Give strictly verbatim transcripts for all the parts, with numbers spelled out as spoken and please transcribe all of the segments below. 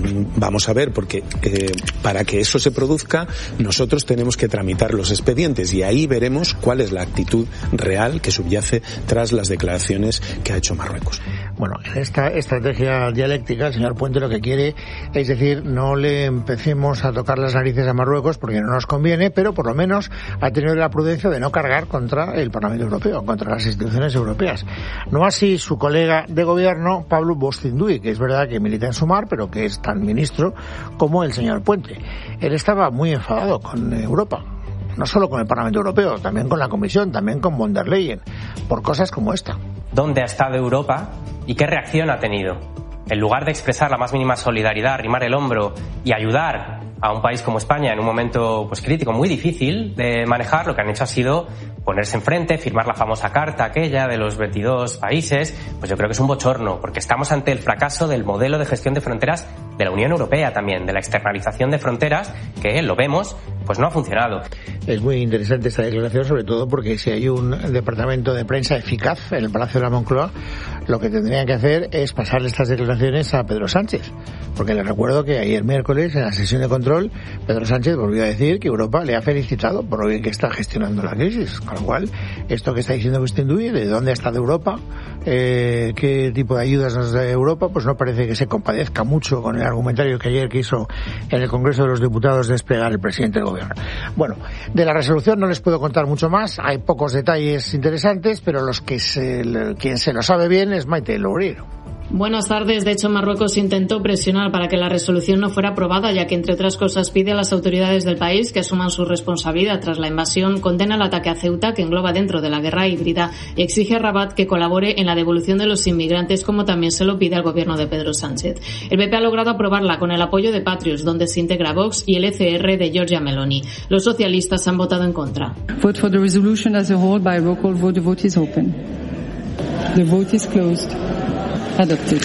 vamos a ver, porque eh, para que eso se produzca nosotros tenemos que tramitar los expedientes y ahí veremos cuál es la actitud real que subyace tras las declaraciones que ha hecho Marruecos. Bueno, en esta estrategia dialéctica el señor Puente lo que quiere es decir, no le empecemos a tocar las narices a Marruecos porque no nos conviene, pero por lo menos ha tenido la prudencia de no cargar contra el Parlamento Europeo, contra las instituciones europeas. No así su colega de gobierno, Pablo Bostindui, que es verdad que milita en Sumar, pero que es tan ministro como el señor Puente. Él estaba muy enfadado con Europa. No solo con el Parlamento Europeo, también con la Comisión, también con von der Leyen, por cosas como esta. ¿Dónde ha estado Europa y qué reacción ha tenido? En lugar de expresar la más mínima solidaridad, arrimar el hombro y ayudar a un país como España en un momento pues crítico, muy difícil de manejar, lo que han hecho ha sido ponerse enfrente, firmar la famosa carta aquella de los veintidós países. Pues yo creo que es un bochorno, porque estamos ante el fracaso del modelo de gestión de fronteras de la Unión Europea también, de la externalización de fronteras, que lo vemos, pues no ha funcionado. Es muy interesante esta declaración, sobre todo porque si hay un departamento de prensa eficaz en el Palacio de la Moncloa, lo que tendrían que hacer es pasarle estas declaraciones a Pedro Sánchez, porque les recuerdo que ayer miércoles en la sesión de control Pedro Sánchez volvió a decir que Europa le ha felicitado por lo bien que está gestionando la crisis, con lo cual esto que está diciendo Bustindui, de dónde ha estado Europa, eh, qué tipo de ayudas nos da Europa, pues no parece que se compadezca mucho con el argumentario que ayer quiso en el Congreso de los Diputados desplegar el presidente del Gobierno. Bueno, de la resolución no les puedo contar mucho más, hay pocos detalles interesantes, pero los que se, quien se lo sabe bien es Maite Loureiro. Buenas tardes. De hecho, Marruecos intentó presionar para que la resolución no fuera aprobada, ya que, entre otras cosas, pide a las autoridades del país que asuman su responsabilidad tras la invasión, condena el ataque a Ceuta, que engloba dentro de la guerra híbrida, y exige a Rabat que colabore en la devolución de los inmigrantes, como también se lo pide al gobierno de Pedro Sánchez. El P P ha logrado aprobarla con el apoyo de Patriots, donde se integra Vox, y el E C R de Giorgia Meloni. Los socialistas han votado en contra. Vote for the resolution as a whole by roll call vote. The vote is open. The vote is closed. Adopted.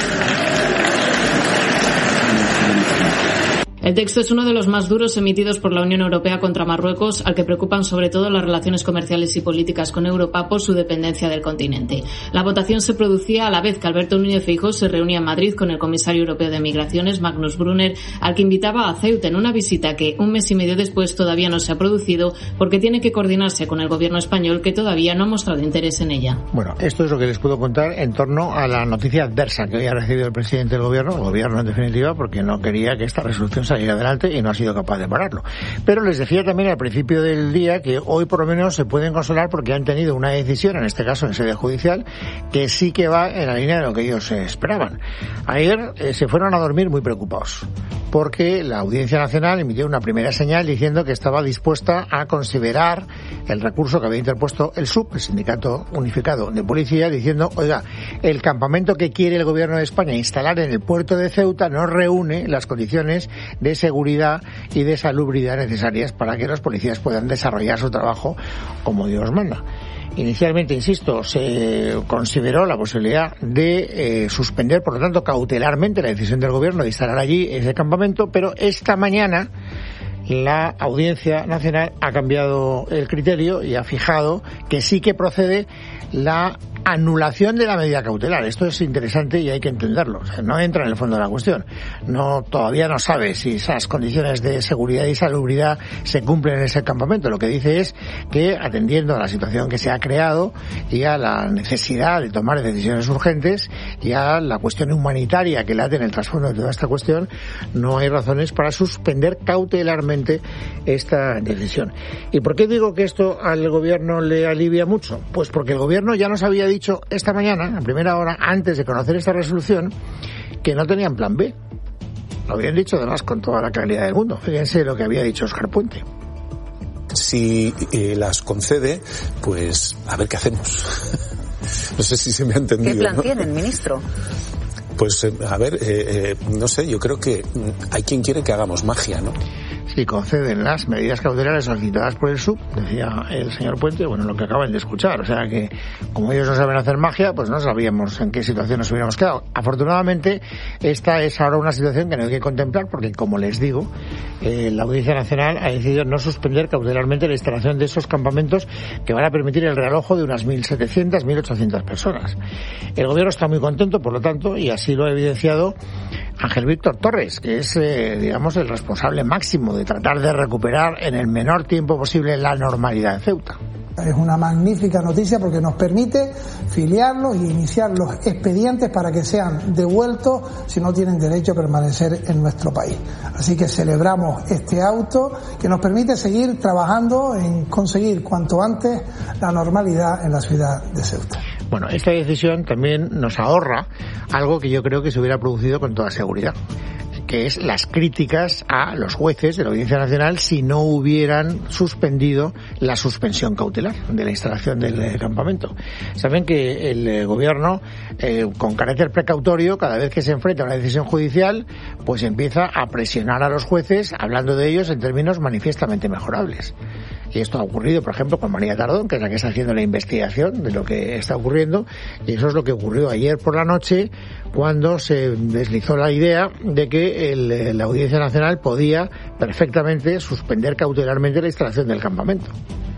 El texto es uno de los más duros emitidos por la Unión Europea contra Marruecos, al que preocupan sobre todo las relaciones comerciales y políticas con Europa por su dependencia del continente. La votación se producía a la vez que Alberto Núñez Feijóo se reunía en Madrid con el comisario europeo de Migraciones, Magnus Brunner, al que invitaba a Ceuta en una visita que un mes y medio después todavía no se ha producido porque tiene que coordinarse con el gobierno español, que todavía no ha mostrado interés en ella. Bueno, esto es lo que les puedo contar en torno a la noticia adversa que hoy ha recibido el presidente del gobierno, el gobierno en definitiva, porque no quería que esta resolución saliera adelante y no ha sido capaz de pararlo. Pero les decía también al principio del día que hoy por lo menos se pueden consolar porque han tenido una decisión, en este caso en sede judicial, que sí que va en la línea de lo que ellos esperaban. Ayer eh, se fueron a dormir muy preocupados porque la Audiencia Nacional emitió una primera señal diciendo que estaba dispuesta a considerar el recurso que había interpuesto el S U P, el Sindicato Unificado de Policía, diciendo, oiga, el campamento que quiere el Gobierno de España instalar en el puerto de Ceuta no reúne las condiciones de seguridad y de salubridad necesarias para que los policías puedan desarrollar su trabajo como Dios manda. Inicialmente, insisto, se consideró la posibilidad de eh, suspender, por lo tanto, cautelarmente la decisión del Gobierno de instalar allí ese campamento, pero esta mañana la Audiencia Nacional ha cambiado el criterio y ha fijado que sí que procede la anulación de la medida cautelar. Esto es interesante y hay que entenderlo. O sea, no entra en el fondo de la cuestión. No, todavía no sabe si esas condiciones de seguridad y salubridad se cumplen en ese campamento. Lo que dice es que, atendiendo a la situación que se ha creado y a la necesidad de tomar decisiones urgentes y a la cuestión humanitaria que late en el trasfondo de toda esta cuestión, no hay razones para suspender cautelarmente esta decisión. ¿Y por qué digo que esto al Gobierno le alivia mucho? Pues porque el Gobierno ya nos había dicho dicho esta mañana, a primera hora, antes de conocer esta resolución, que no tenían plan B. Lo habían dicho además con toda la claridad del mundo. Fíjense lo que había dicho Óscar Puente. Si eh, las concede, pues a ver qué hacemos. No sé si se me ha entendido. ¿Qué plan ¿no? tienen, ministro? Pues eh, a ver, eh, eh, no sé, yo creo que hay quien quiere que hagamos magia, ¿no? Si conceden las medidas cautelares solicitadas por el S U P, decía el señor Puente, bueno, lo que acaban de escuchar. O sea que, como ellos no saben hacer magia, pues no sabíamos en qué situación nos hubiéramos quedado. Afortunadamente, esta es ahora una situación que no hay que contemplar, porque, como les digo, eh, la Audiencia Nacional ha decidido no suspender cautelarmente la instalación de esos campamentos que van a permitir el realojo de unas mil setecientas, mil ochocientas personas. El Gobierno está muy contento, por lo tanto, y así lo ha evidenciado Ángel Víctor Torres, que es, eh, digamos, el responsable máximo de tratar de recuperar en el menor tiempo posible la normalidad en Ceuta. Es una magnífica noticia porque nos permite filiarlos y iniciar los expedientes para que sean devueltos si no tienen derecho a permanecer en nuestro país. Así que celebramos este auto que nos permite seguir trabajando en conseguir cuanto antes la normalidad en la ciudad de Ceuta. Bueno, esta decisión también nos ahorra algo que yo creo que se hubiera producido con toda seguridad, que es las críticas a los jueces de la Audiencia Nacional si no hubieran suspendido la suspensión cautelar de la instalación del eh, campamento. Saben que el eh, gobierno, eh, con carácter precautorio, cada vez que se enfrenta a una decisión judicial, pues empieza a presionar a los jueces, hablando de ellos en términos manifiestamente mejorables. Y esto ha ocurrido, por ejemplo, con María Tardón, que es la que está haciendo la investigación de lo que está ocurriendo, y eso es lo que ocurrió ayer por la noche, cuando se deslizó la idea de que el, la Audiencia Nacional podía perfectamente suspender cautelarmente la instalación del campamento.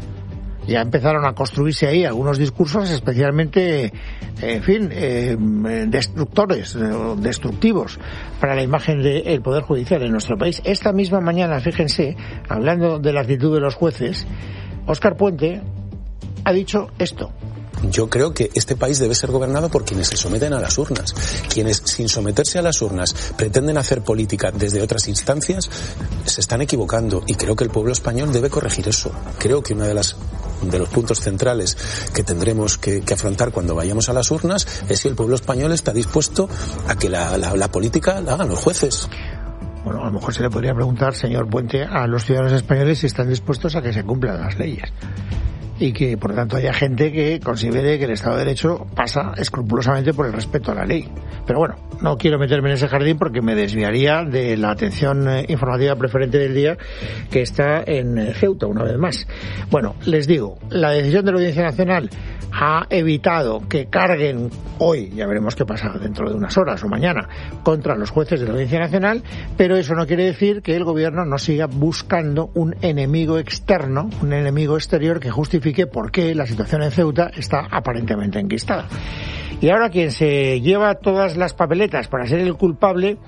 Ya empezaron a construirse ahí algunos discursos especialmente, en fin, eh, destructores, destructivos para la imagen del Poder Judicial en nuestro país. Esta misma mañana, fíjense, hablando de la actitud de los jueces, Óscar Puente ha dicho esto. Yo creo que este país debe ser gobernado por quienes se someten a las urnas. Quienes, sin someterse a las urnas, pretenden hacer política desde otras instancias, se están equivocando. Y creo que el pueblo español debe corregir eso. Creo que una de las de los puntos centrales que tendremos que, que afrontar cuando vayamos a las urnas es si el pueblo español está dispuesto a que la, la, la política la hagan los jueces. Bueno, a lo mejor se le podría preguntar, señor Puente, a los ciudadanos españoles si están dispuestos a que se cumplan las leyes. Y que, por tanto, haya gente que considere que el Estado de Derecho pasa escrupulosamente por el respeto a la ley. Pero bueno, no quiero meterme en ese jardín porque me desviaría de la atención informativa preferente del día, que está en Ceuta, una vez más. Bueno, les digo, la decisión de la Audiencia Nacional ha evitado que carguen hoy, ya veremos qué pasa dentro de unas horas o mañana, contra los jueces de la Audiencia Nacional, pero eso no quiere decir que el gobierno no siga buscando un enemigo externo, un enemigo exterior que justifique por qué la situación en Ceuta está aparentemente enquistada. Y ahora quien se lleva todas las papeletas para ser el culpable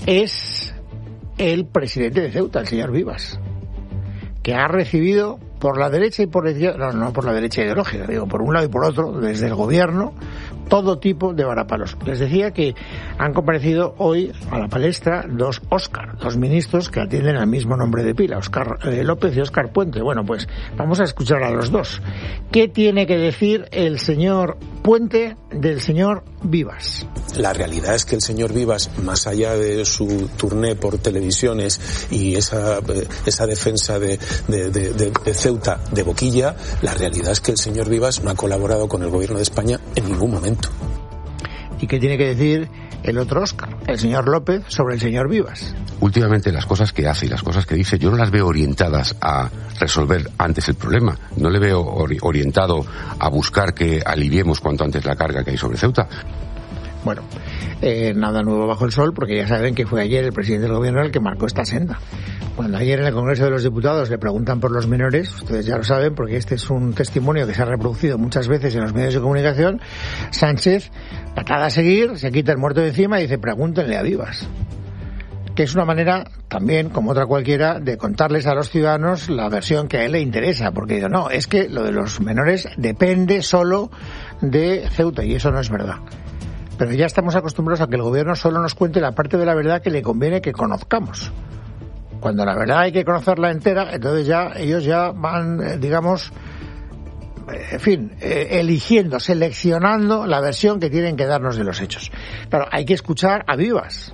es el presidente de Ceuta, el señor Vivas, que ha recibido por la derecha y por la izquierda, no, no por la derecha ideológica, digo, por un lado y por otro, desde el gobierno, todo tipo de varapalos. Les decía que han comparecido hoy a la palestra dos Óscar, dos ministros que atienden al mismo nombre de pila, Óscar eh, López y Óscar Puente. Bueno, pues vamos a escuchar a los dos. ¿Qué tiene que decir el señor Puente del señor Vivas? La realidad es que el señor Vivas, más allá de su turné por televisiones y esa esa defensa de, de, de, de, de Ceuta de boquilla, la realidad es que el señor Vivas no ha colaborado con el gobierno de España en ningún momento. ¿Y qué tiene que decir el otro Óscar, el señor López, sobre el señor Vivas? Últimamente las cosas que hace y las cosas que dice yo no las veo orientadas a resolver antes el problema. No le veo ori- orientado a buscar que aliviemos cuanto antes la carga que hay sobre Ceuta. Bueno, eh, nada nuevo bajo el sol, porque ya saben que fue ayer el presidente del gobierno el que marcó esta senda. Cuando ayer en el Congreso de los Diputados le preguntan por los menores, ustedes ya lo saben porque este es un testimonio que se ha reproducido muchas veces en los medios de comunicación, Sánchez, patada a seguir, se quita el muerto de encima y dice pregúntenle a Vivas. Que es una manera también, como otra cualquiera, de contarles a los ciudadanos la versión que a él le interesa, porque digo, no, es que lo de los menores depende solo de Ceuta y eso no es verdad. Pero ya estamos acostumbrados a que el gobierno solo nos cuente la parte de la verdad que le conviene que conozcamos. Cuando la verdad hay que conocerla entera, entonces ya ellos ya van, eh, digamos, eh, en fin, eh, eligiendo, seleccionando la versión que tienen que darnos de los hechos. Claro, hay que escuchar a Vivas.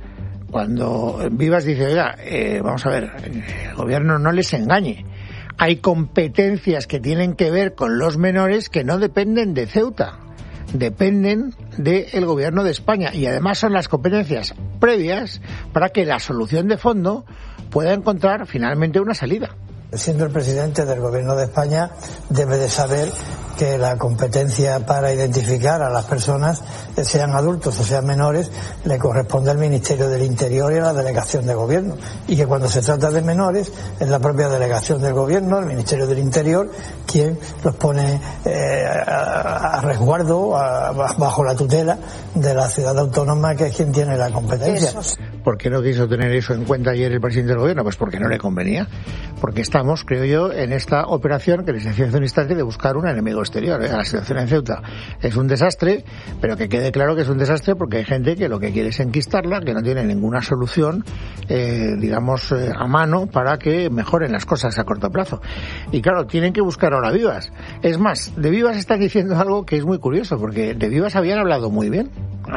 Cuando Vivas dice, oiga, eh, vamos a ver, el gobierno no les engañe. Hay competencias que tienen que ver con los menores que no dependen de Ceuta. Dependen del gobierno de España y además son las competencias previas para que la solución de fondo pueda encontrar finalmente una salida. Siendo el presidente del Gobierno de España, debe de saber que la competencia para identificar a las personas, sean adultos o sean menores, le corresponde al Ministerio del Interior y a la Delegación de Gobierno. Y que cuando se trata de menores, es la propia Delegación del Gobierno, el Ministerio del Interior, quien los pone eh, a, a resguardo, a, bajo la tutela de la ciudad autónoma, que es quien tiene la competencia. Eso. ¿Por qué no quiso tener eso en cuenta ayer el presidente del Gobierno? Pues porque no le convenía. Porque estamos, creo yo, en esta operación que les decía hace un instante de buscar un enemigo exterior. ¿eh? La situación en Ceuta es un desastre, pero que quede claro que es un desastre porque hay gente que lo que quiere es enquistarla, que no tiene ninguna solución, eh, digamos, eh, a mano para que mejoren las cosas a corto plazo. Y claro, tienen que buscar ahora Vivas. Es más, de Vivas está diciendo algo que es muy curioso, porque de Vivas habían hablado muy bien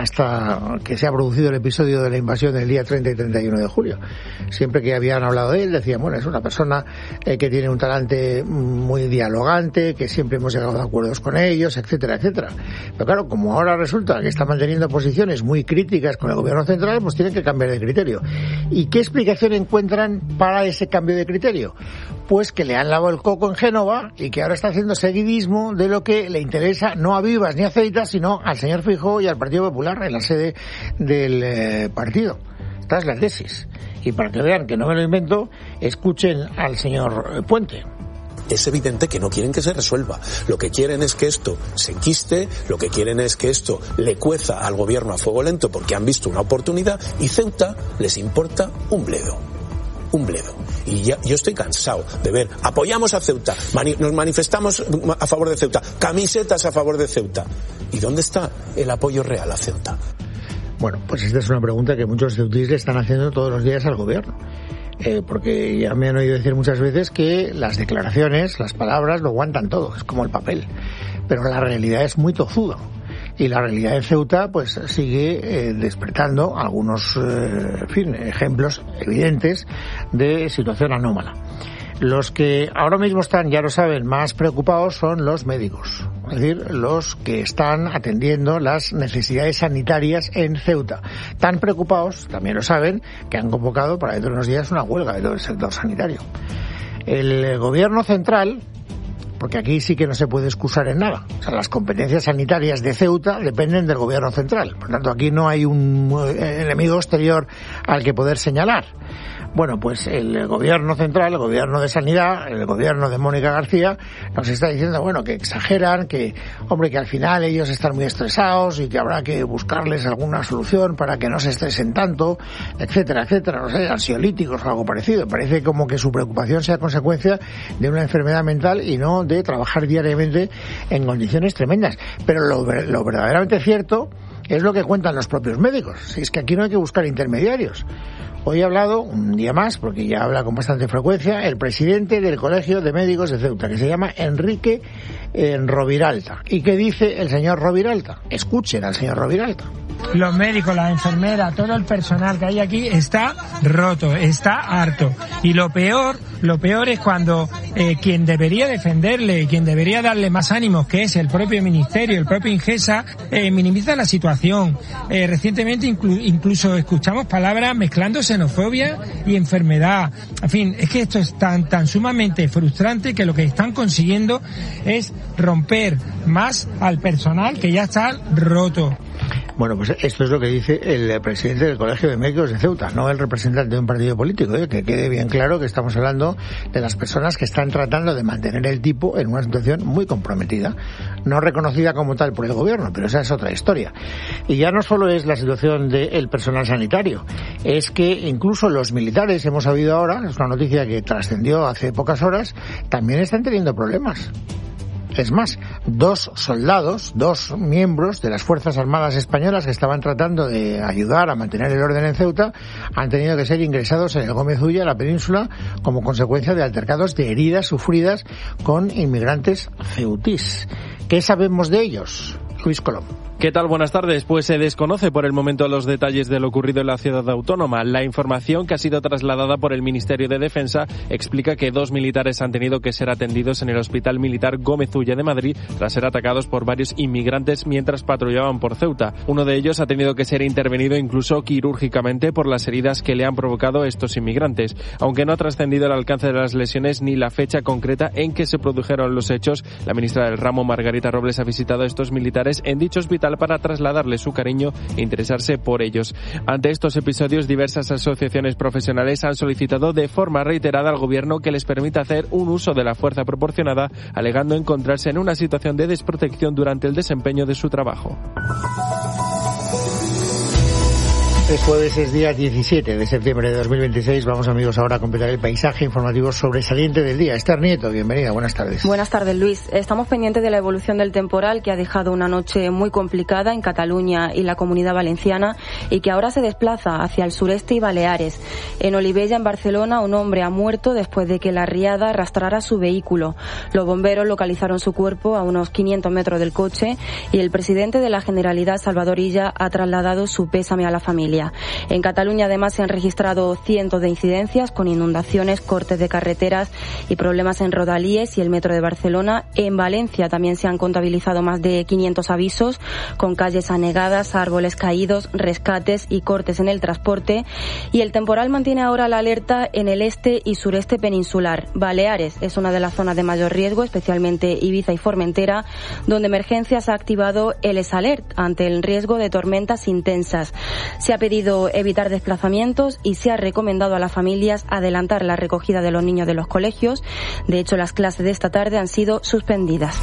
hasta que se ha producido el episodio de la invasión del día treinta y treinta y uno de julio. Siempre que habían hablado de él, decían, bueno, es una persona eh, que tiene un talante muy dialogante, que siempre hemos llegado a acuerdos con ellos, etcétera, etcétera. Pero claro, como ahora resulta que está manteniendo posiciones muy críticas con el gobierno central, pues tienen que cambiar de criterio. ¿Y qué explicación encuentran para ese cambio de criterio? Pues que le han lavado el coco en Génova y que ahora está haciendo seguidismo de lo que le interesa no a Vivas ni a Ceuta, sino al señor Feijóo y al Partido Popular en la sede del eh, partido. Esta es la tesis. Y para que vean que no me lo invento, escuchen al señor Puente. Es evidente que no quieren que se resuelva. Lo que quieren es que esto se enquiste, lo que quieren es que esto le cueza al gobierno a fuego lento porque han visto una oportunidad, y Ceuta les importa un bledo. Un bledo. Y ya, yo estoy cansado de ver, apoyamos a Ceuta, mani- nos manifestamos a favor de Ceuta, camisetas a favor de Ceuta. ¿Y dónde está el apoyo real a Ceuta? Bueno, pues esta es una pregunta que muchos ceutíes le están haciendo todos los días al gobierno. Eh, porque ya me han oído decir muchas veces que las declaraciones, las palabras lo aguantan todo, es como el papel. Pero la realidad es muy tozuda. Y la realidad de Ceuta pues sigue eh, despertando algunos eh, en fin, ejemplos evidentes de situación anómala. Los que ahora mismo están, ya lo saben, más preocupados son los médicos, es decir, los que están atendiendo las necesidades sanitarias en Ceuta. Tan preocupados, también lo saben, que han convocado para dentro de unos días una huelga de todo el sector sanitario. El gobierno central, porque aquí sí que no se puede excusar en nada. O sea, las competencias sanitarias de Ceuta dependen del gobierno central. Por tanto, aquí no hay un enemigo exterior al que poder señalar. Bueno, pues el gobierno central, el gobierno de Sanidad, el gobierno de Mónica García, nos está diciendo, bueno, que exageran, que, hombre, que al final ellos están muy estresados y que habrá que buscarles alguna solución para que no se estresen tanto, etcétera, etcétera, no sé, ansiolíticos o algo parecido. Parece como que su preocupación sea consecuencia de una enfermedad mental y no de trabajar diariamente en condiciones tremendas. Pero lo, lo verdaderamente cierto es lo que cuentan los propios médicos. Si es que aquí no hay que buscar intermediarios. Hoy ha hablado, un día más, porque ya habla con bastante frecuencia, el presidente del Colegio de Médicos de Ceuta, que se llama Enrique eh, Roviralta. ¿Y qué dice el señor Roviralta? Escuchen al señor Roviralta. Los médicos, las enfermeras, todo el personal que hay aquí está roto, está harto. Y lo peor, lo peor es cuando eh, quien debería defenderle, quien debería darle más ánimos, que es el propio ministerio, el propio Ingesa, eh, minimiza la situación. Eh, recientemente inclu- incluso escuchamos palabras mezclando xenofobia y enfermedad. En fin, es que esto es tan, tan sumamente frustrante que lo que están consiguiendo es romper más al personal que ya está roto. Bueno, pues esto es lo que dice el presidente del Colegio de Médicos de Ceuta, no el representante de un partido político, ¿eh? Que quede bien claro que estamos hablando de las personas que están tratando de mantener el tipo en una situación muy comprometida, no reconocida como tal por el gobierno, pero esa es otra historia. Y ya no solo es la situación del personal sanitario, es que incluso los militares, hemos sabido ahora, es una noticia que trascendió hace pocas horas, también están teniendo problemas. Es más, dos soldados, dos miembros de las Fuerzas Armadas Españolas que estaban tratando de ayudar a mantener el orden en Ceuta han tenido que ser ingresados en el Gómez Ulla, la península, como consecuencia de altercados de heridas sufridas con inmigrantes ceutís. ¿Qué sabemos de ellos? Luis Colom. ¿Qué tal? Buenas tardes. Pues se desconoce por el momento los detalles de lo ocurrido en la ciudad autónoma. La información que ha sido trasladada por el Ministerio de Defensa explica que dos militares han tenido que ser atendidos en el Hospital Militar Gómez Ulla de Madrid tras ser atacados por varios inmigrantes mientras patrullaban por Ceuta. Uno de ellos ha tenido que ser intervenido incluso quirúrgicamente por las heridas que le han provocado estos inmigrantes. Aunque no ha trascendido el alcance de las lesiones ni la fecha concreta en que se produjeron los hechos, la ministra del ramo, Margarita Robles, ha visitado a estos militares en dicho hospital para trasladarles su cariño e interesarse por ellos. Ante estos episodios, diversas asociaciones profesionales han solicitado de forma reiterada al gobierno que les permita hacer un uso de la fuerza proporcionada, alegando encontrarse en una situación de desprotección durante el desempeño de su trabajo. Es jueves, es día diecisiete de septiembre de dos mil veintiséis. Vamos, amigos, ahora a completar el paisaje informativo sobresaliente del día. Esther Nieto, bienvenida, buenas tardes. Buenas tardes, Luis. Estamos pendientes de la evolución del temporal que ha dejado una noche muy complicada en Cataluña y la Comunidad Valenciana y que ahora se desplaza hacia el sureste y Baleares. En Olivella, en Barcelona, un hombre ha muerto después de que la riada arrastrara su vehículo. Los bomberos localizaron su cuerpo a unos quinientos metros del coche y el presidente de la Generalidad, Salvador Illa, ha trasladado su pésame a la familia. En Cataluña, además, se han registrado cientos de incidencias con inundaciones, cortes de carreteras y problemas en Rodalíes y el metro de Barcelona. En Valencia también se han contabilizado más de quinientos avisos con calles anegadas, árboles caídos, rescates y cortes en el transporte. Y el temporal mantiene ahora la alerta en el este y sureste peninsular. Baleares es una de las zonas de mayor riesgo, especialmente Ibiza y Formentera, donde Emergencias ha activado el ESALERT ante el riesgo de tormentas intensas. Se ha pedido evitar desplazamientos y se ha recomendado a las familias adelantar la recogida de los niños de los colegios. De hecho, las clases de esta tarde han sido suspendidas.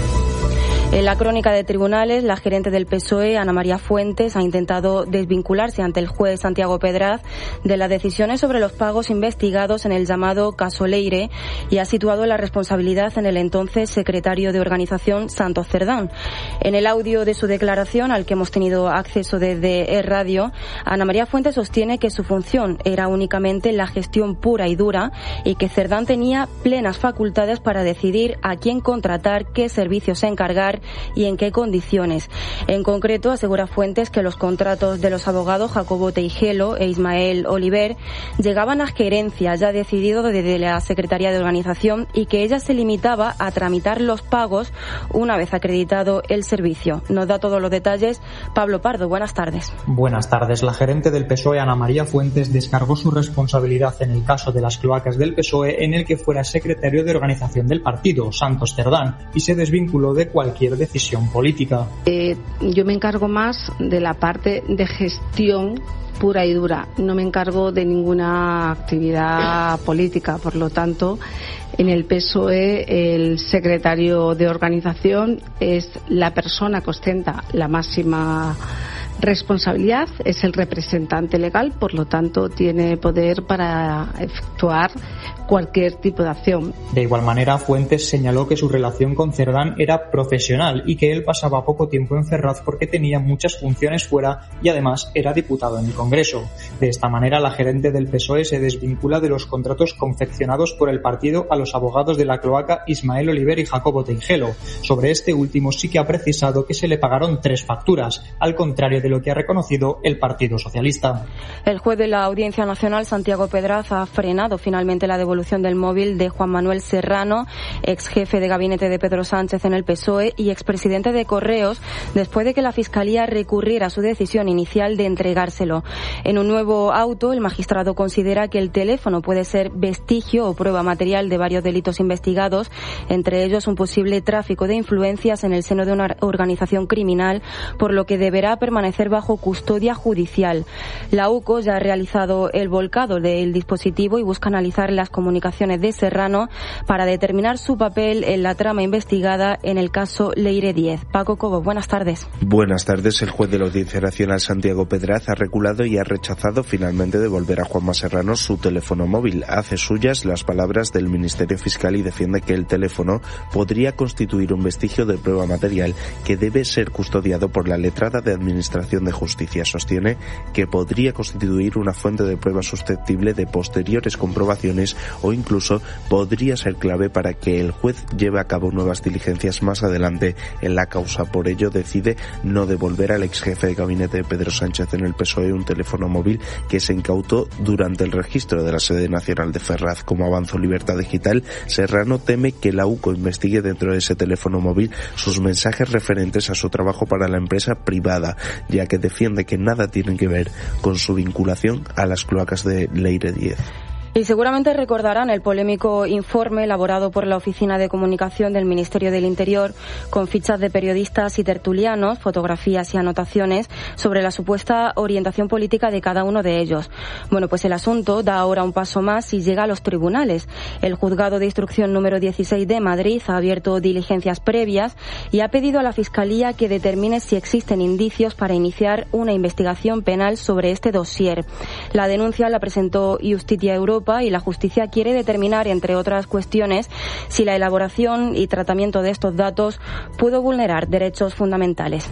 En la crónica de tribunales, la gerente del P S O E, Ana María Fuentes, ha intentado desvincularse ante el juez Santiago Pedraz de las decisiones sobre los pagos investigados en el llamado caso Leire y ha situado la responsabilidad en el entonces secretario de organización, Santos Cerdán. En el audio de su declaración, al que hemos tenido acceso desde E Radio, Ana María Fuentes sostiene que su función era únicamente la gestión pura y dura y que Cerdán tenía plenas facultades para decidir a quién contratar, qué servicios encargar y en qué condiciones. En concreto, asegura Fuentes que los contratos de los abogados Jacobo Teijelo e Ismael Oliver llegaban a gerencia ya decidido desde la Secretaría de Organización y que ella se limitaba a tramitar los pagos una vez acreditado el servicio. Nos da todos los detalles Pablo Pardo. Buenas tardes. Buenas tardes. La gerente del P S O E, Ana María Fuentes, descargó su responsabilidad en el caso de las cloacas del P S O E en el que fuera secretario de organización del partido, Santos Cerdán, y se desvinculó de cualquier decisión política. Eh, yo me encargo más de la parte de gestión pura y dura. No me encargo de ninguna actividad política, por lo tanto, en el P S O E el secretario de organización es la persona que ostenta la máxima responsabilidad, es el representante legal, por lo tanto tiene poder para efectuar cualquier tipo de acción. De igual manera, Fuentes señaló que su relación con Cerdán era profesional y que él pasaba poco tiempo en Ferraz porque tenía muchas funciones fuera y además era diputado en el Congreso. De esta manera, la gerente del P S O E se desvincula de los contratos confeccionados por el partido a los abogados de la cloaca Ismael Oliver y Jacobo Teijelo. Sobre este último sí que ha precisado que se le pagaron tres facturas, al contrario de lo que ha reconocido el Partido Socialista. El juez de la Audiencia Nacional, Santiago Pedraz, ha frenado finalmente la devolución del móvil de Juan Manuel Serrano, ex jefe de gabinete de Pedro Sánchez en el P S O E y expresidente de Correos, después de que la Fiscalía recurriera a su decisión inicial de entregárselo. En un nuevo auto, el magistrado considera que el teléfono puede ser vestigio o prueba material de varios delitos investigados, entre ellos un posible tráfico de influencias en el seno de una organización criminal, por lo que deberá permanecer bajo custodia judicial. La U C O ya ha realizado el volcado del dispositivo y busca analizar las comunicaciones de Serrano para determinar su papel en la trama investigada en el caso Leire diez. Paco Cobo, buenas tardes. Buenas tardes. El juez de la Audiencia Nacional, Santiago Pedraz, ha reculado y ha rechazado finalmente devolver a Juanma Serrano su teléfono móvil. Hace suyas las palabras del Ministerio Fiscal y defiende que el teléfono podría constituir un vestigio de prueba material que debe ser custodiado por la letrada de Administración Administración de Justicia. Sostiene que podría constituir una fuente de prueba susceptible de posteriores comprobaciones o incluso podría ser clave para que el juez lleve a cabo nuevas diligencias más adelante en la causa. Por ello decide no devolver al ex jefe de gabinete de Pedro Sánchez en el P S O E un teléfono móvil que se incautó durante el registro de la sede nacional de Ferraz. Como avanzó Libertad Digital, Serrano teme que la U C O investigue dentro de ese teléfono móvil sus mensajes referentes a su trabajo para la empresa privada, ya que defiende que nada tienen que ver con su vinculación a las cloacas de Leire diez. Y seguramente recordarán el polémico informe elaborado por la Oficina de Comunicación del Ministerio del Interior con fichas de periodistas y tertulianos, fotografías y anotaciones sobre la supuesta orientación política de cada uno de ellos. Bueno, pues el asunto da ahora un paso más y llega a los tribunales. El Juzgado de Instrucción número dieciséis de Madrid ha abierto diligencias previas y ha pedido a la Fiscalía que determine si existen indicios para iniciar una investigación penal sobre este dossier. La denuncia la presentó Justitia Europa y la justicia quiere determinar, entre otras cuestiones, si la elaboración y tratamiento de estos datos pudo vulnerar derechos fundamentales.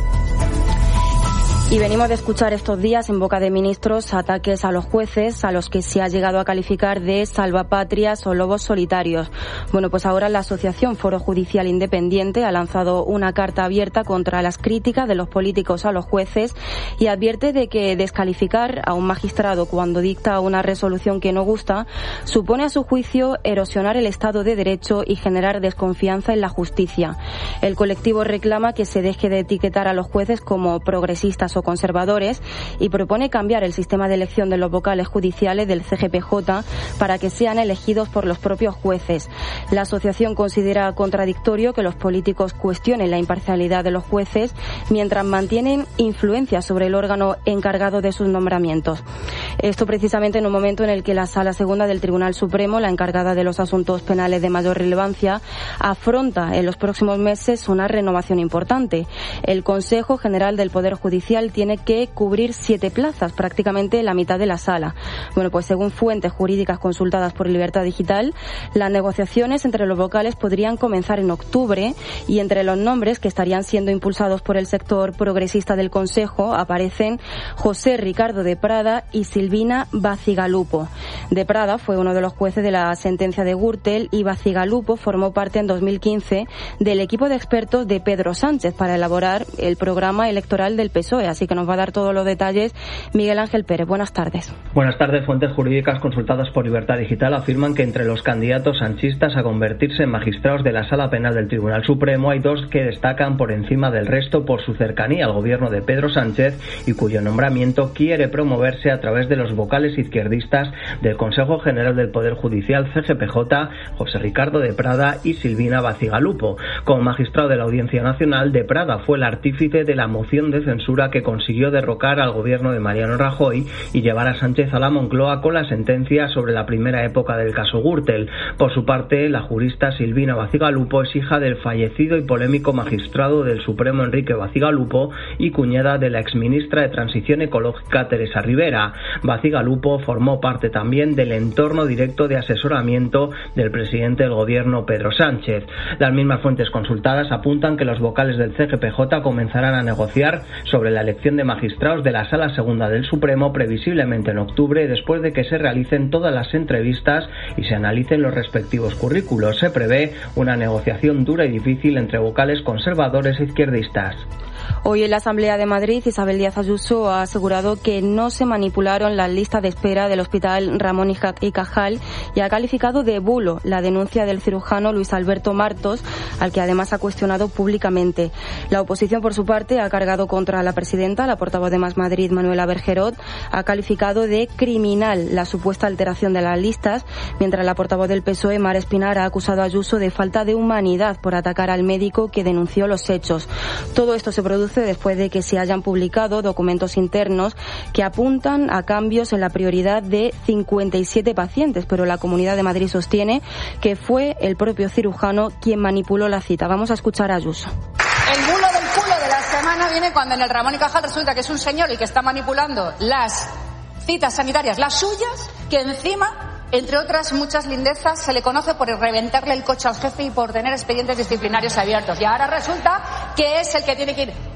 Y venimos de escuchar estos días en boca de ministros ataques a los jueces, a los que se ha llegado a calificar de salvapatrias o lobos solitarios. Bueno, pues ahora la Asociación Foro Judicial Independiente ha lanzado una carta abierta contra las críticas de los políticos a los jueces y advierte de que descalificar a un magistrado cuando dicta una resolución que no gusta supone a su juicio erosionar el Estado de Derecho y generar desconfianza en la justicia. El colectivo reclama que se deje de etiquetar a los jueces como progresistas o conservadores y propone cambiar el sistema de elección de los vocales judiciales del C G P J para que sean elegidos por los propios jueces. La asociación considera contradictorio que los políticos cuestionen la imparcialidad de los jueces mientras mantienen influencia sobre el órgano encargado de sus nombramientos. Esto precisamente en un momento en el que la Sala Segunda del Tribunal Supremo, la encargada de los asuntos penales de mayor relevancia, afronta en los próximos meses una renovación importante. El Consejo General del Poder Judicial tiene que cubrir siete plazas, prácticamente la mitad de la sala. Bueno, pues según fuentes jurídicas consultadas por Libertad Digital, las negociaciones entre los vocales podrían comenzar en octubre y entre los nombres que estarían siendo impulsados por el sector progresista del Consejo aparecen José Ricardo de Prada y Silvina Bacigalupo. De Prada fue uno de los jueces de la sentencia de Gürtel y Bacigalupo formó parte en dos mil quince del equipo de expertos de Pedro Sánchez para elaborar el programa electoral del P S O E. Así que nos va a dar todos los detalles Miguel Ángel Pérez. Buenas tardes. Buenas tardes. Fuentes jurídicas consultadas por Libertad Digital afirman que entre los candidatos sanchistas a convertirse en magistrados de la Sala Penal del Tribunal Supremo hay dos que destacan por encima del resto por su cercanía al gobierno de Pedro Sánchez y cuyo nombramiento quiere promoverse a través de los vocales izquierdistas del Consejo General del Poder Judicial C G P J, José Ricardo de Prada y Silvina Bacigalupo. Como magistrado de la Audiencia Nacional, de Prada fue el artífice de la moción de censura que consiguió derrocar al gobierno de Mariano Rajoy y llevar a Sánchez a la Moncloa con la sentencia sobre la primera época del caso Gürtel. Por su parte, la jurista Silvina Bacigalupo es hija del fallecido y polémico magistrado del Supremo Enrique Bacigalupo y cuñada de la exministra de Transición Ecológica Teresa Rivera. Bacigalupo formó parte también del entorno directo de asesoramiento del presidente del gobierno Pedro Sánchez. Las mismas fuentes consultadas apuntan que los vocales del C G P J comenzarán a negociar sobre la elección de magistrados de la Sala Segunda del Supremo previsiblemente en octubre, después de que se realicen todas las entrevistas y se analicen los respectivos currículos. Se prevé una negociación dura y difícil entre vocales conservadores e izquierdistas. Hoy en la Asamblea de Madrid, Isabel Díaz Ayuso ha asegurado que no se manipularon las listas de espera del Hospital Ramón y Cajal y ha calificado de bulo la denuncia del cirujano Luis Alberto Martos, al que además ha cuestionado públicamente. La oposición, por su parte, ha cargado contra la presidenta. La portavoz de Más Madrid, Manuela Bergerot, ha calificado de criminal la supuesta alteración de las listas, mientras la portavoz del P S O E, Mar Espinar, ha acusado a Ayuso de falta de humanidad por atacar al médico que denunció los hechos. Todo esto se produce después de que se hayan publicado documentos internos que apuntan a cambios en la prioridad de cincuenta y siete pacientes, pero la Comunidad de Madrid sostiene que fue el propio cirujano quien manipuló la cita. Vamos a escuchar a Ayuso. El bulo del culo de la semana viene cuando en el Ramón y Cajal resulta que es un señor el que está manipulando las citas sanitarias, las suyas, que encima, entre otras muchas lindezas, se le conoce por reventarle el coche al jefe y por tener expedientes disciplinarios abiertos. Y ahora resulta que es el que tiene que ir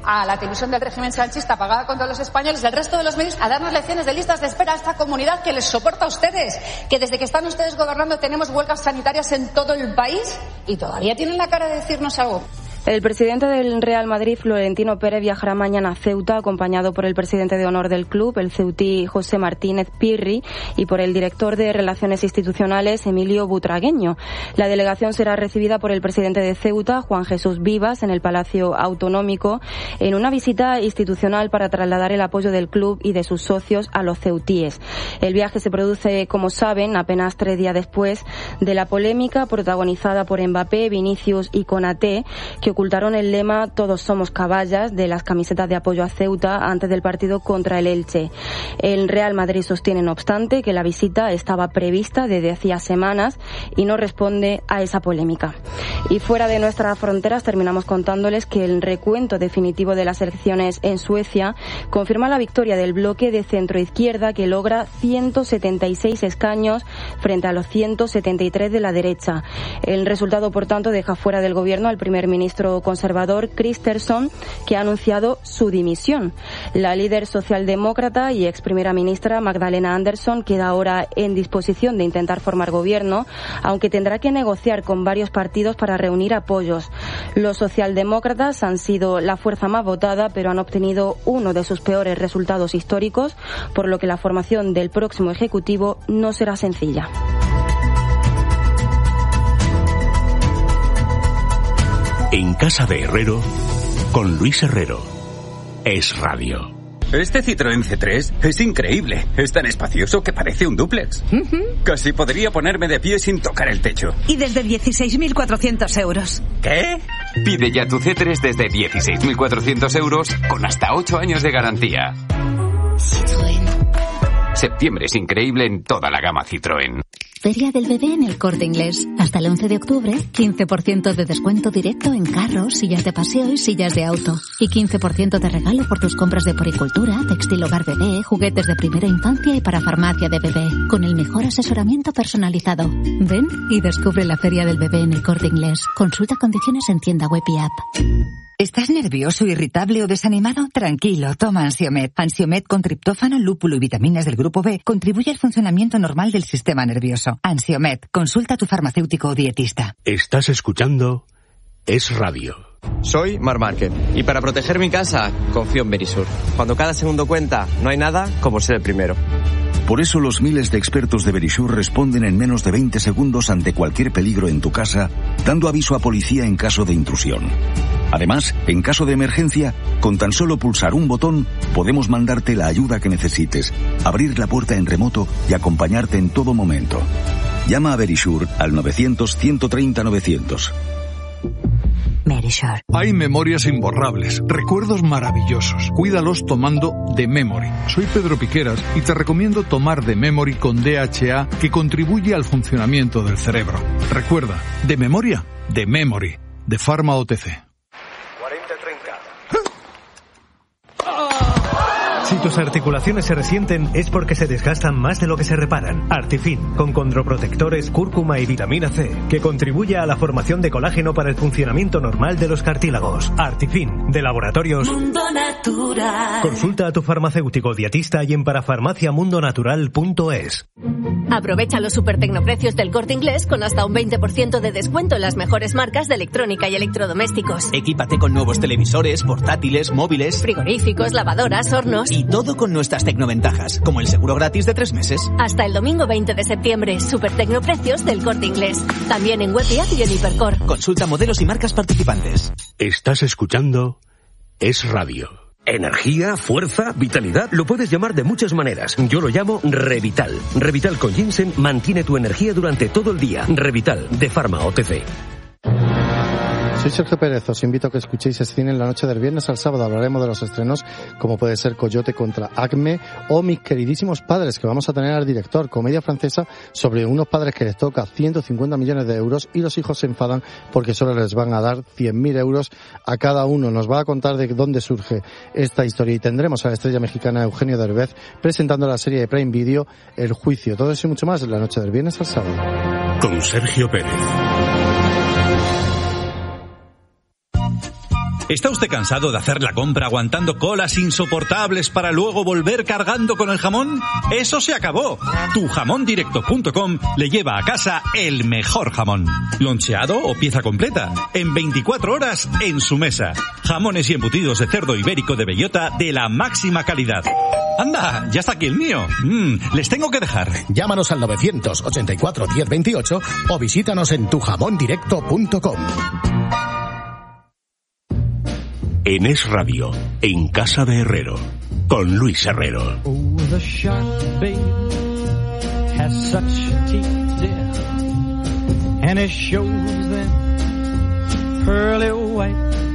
a la televisión del régimen sanchista pagada contra los españoles, del resto de los medios, a darnos lecciones de listas de espera a esta comunidad que les soporta a ustedes, que desde que están ustedes gobernando tenemos huelgas sanitarias en todo el país y todavía tienen la cara de decirnos algo. El presidente del Real Madrid, Florentino Pérez, viajará mañana a Ceuta, acompañado por el presidente de honor del club, el ceutí José Martínez Pirri, y por el director de Relaciones Institucionales, Emilio Butragueño. La delegación será recibida por el presidente de Ceuta, Juan Jesús Vivas, en el Palacio Autonómico, en una visita institucional para trasladar el apoyo del club y de sus socios a los ceutíes. El viaje se produce, como saben, apenas tres días después de la polémica protagonizada por Mbappé, Vinicius y Konaté, que ocultaron el lema "Todos somos caballas" de las camisetas de apoyo a Ceuta antes del partido contra el Elche. El Real Madrid sostiene, no obstante, que la visita estaba prevista desde hacía semanas y no responde a esa polémica. Y fuera de nuestras fronteras terminamos contándoles que el recuento definitivo de las elecciones en Suecia confirma la victoria del bloque de centroizquierda, que logra ciento setenta y seis escaños frente a los ciento setenta y tres de la derecha. El resultado, por tanto, deja fuera del gobierno al primer ministro conservador Kristersson, que ha anunciado su dimisión. La líder socialdemócrata y ex primera ministra Magdalena Andersson queda ahora en disposición de intentar formar gobierno, aunque tendrá que negociar con varios partidos para reunir apoyos. Los socialdemócratas han sido la fuerza más votada, pero han obtenido uno de sus peores resultados históricos, por lo que la formación del próximo ejecutivo no será sencilla. En casa de Herrero, con Luis Herrero. Es Radio. Este Citroën C tres es increíble. Es tan espacioso que parece un dúplex. Uh-huh. Casi podría ponerme de pie sin tocar el techo. Y desde dieciséis mil cuatrocientos euros. ¿Qué? Pide ya tu C tres desde dieciséis mil cuatrocientos euros con hasta ocho años de garantía. Citroën. Septiembre es increíble en toda la gama Citroën. Feria del Bebé en El Corte Inglés. Hasta el once de octubre, quince por ciento de descuento directo en carros, sillas de paseo y sillas de auto. Y quince por ciento de regalo por tus compras de poricultura, textil hogar bebé, juguetes de primera infancia y para farmacia de bebé. Con el mejor asesoramiento personalizado. Ven y descubre la Feria del Bebé en El Corte Inglés. Consulta condiciones en tienda web y app. ¿Estás nervioso, irritable o desanimado? Tranquilo, toma Ansiomed. Ansiomed con triptófano, lúpulo y vitaminas del grupo B contribuye al funcionamiento normal del sistema nervioso. Ansiomed, consulta a tu farmacéutico o dietista. Estás escuchando Es Radio. Soy Mar Márquez y para proteger mi casa confío en Verisur. Cuando cada segundo cuenta, no hay nada como ser el primero. Por eso los miles de expertos de Verisur responden en menos de veinte segundos ante cualquier peligro en tu casa, dando aviso a policía en caso de intrusión. Además, en caso de emergencia, con tan solo pulsar un botón, podemos mandarte la ayuda que necesites, abrir la puerta en remoto y acompañarte en todo momento. Llama a Verisur al novecientos, ciento treinta, novecientos. Verisur. Hay memorias imborrables, recuerdos maravillosos. Cuídalos tomando The Memory. Soy Pedro Piqueras y te recomiendo tomar The Memory con D H A, que contribuye al funcionamiento del cerebro. Recuerda, de memoria, The Memory, de Pharma O T C. Si tus articulaciones se resienten es porque se desgastan más de lo que se reparan. Artifin, con condroprotectores, cúrcuma y vitamina C, que contribuye a la formación de colágeno para el funcionamiento normal de los cartílagos. Artifin, de Laboratorios Mundo Natural. Consulta a tu farmacéutico dietista y en parafarmacia mundo natural punto es. Aprovecha los super tecnoprecios del Corte Inglés con hasta un veinte por ciento de descuento en las mejores marcas de electrónica y electrodomésticos. Equípate con nuevos televisores, portátiles, móviles, frigoríficos, lavadoras, hornos. Y todo con nuestras tecnoventajas, como el seguro gratis de tres meses. Hasta el domingo veinte de septiembre, super tecnoprecios del Corte Inglés. También en web y app y en Hipercor. Consulta modelos y marcas participantes. Estás escuchando Es Radio. Energía, fuerza, vitalidad, lo puedes llamar de muchas maneras. Yo lo llamo Revital. Revital con ginseng mantiene tu energía durante todo el día. Revital, de Pharma O T C. Soy Sergio Pérez, os invito a que escuchéis Cine en la noche del viernes al sábado. Hablaremos de los estrenos como puede ser Coyote contra Acme o Mis queridísimos padres, que vamos a tener al director, comedia francesa sobre unos padres que les toca ciento cincuenta millones de euros y los hijos se enfadan porque solo les van a dar cien mil euros a cada uno. Nos va a contar de dónde surge esta historia y tendremos a la estrella mexicana Eugenio Derbez presentando la serie de Prime Video El Juicio. Todo eso y mucho más en la noche del viernes al sábado. Con Sergio Pérez. ¿Está usted cansado de hacer la compra aguantando colas insoportables para luego volver cargando con el jamón? ¡Eso se acabó! tu jamón directo punto com le lleva a casa el mejor jamón. Loncheado o pieza completa, en veinticuatro horas en su mesa. Jamones y embutidos de cerdo ibérico de bellota de la máxima calidad. ¡Anda! ¡Ya está aquí el mío! Mm, les tengo que dejar. Llámanos al novecientos ochenta y cuatro diez veintiocho o visítanos en tu jamón directo punto com. En Es Radio, en Casa de Herrero, con Luis Herrero. Oh, the shark, babe, has such teeth, dear, and it shows them pearly white.